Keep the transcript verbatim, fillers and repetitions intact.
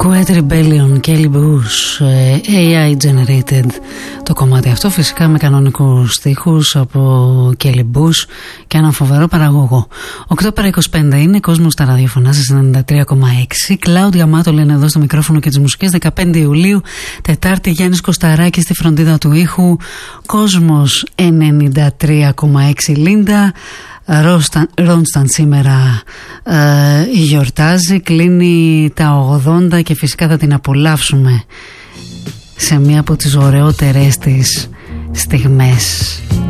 Quiet Rebellion, Kelly Bush, έι άι generated το κομμάτι αυτό, φυσικά με κανονικούς στίχους από Kelly Bush και έναν φοβερό παραγωγό. οκτώ παρά είκοσι πέντε είναι, κόσμος στα ραδιοφωνά σας ενενήντα τρία κόμμα έξι. Κλάουδια Μάτολ είναι εδώ στο μικρόφωνο και τις μουσικές. Δεκαπέντε Ιουλίου, Τετάρτη, Γιάννης Κωσταράκης στη φροντίδα του ήχου. Κόσμος ενενήντα τρία κόμμα έξι Λίντα. Ρόνσταν σήμερα ε, γιορτάζει, κλείνει τα ογδόντα και φυσικά θα την απολαύσουμε σε μία από τις ωραιότερες της στιγμές.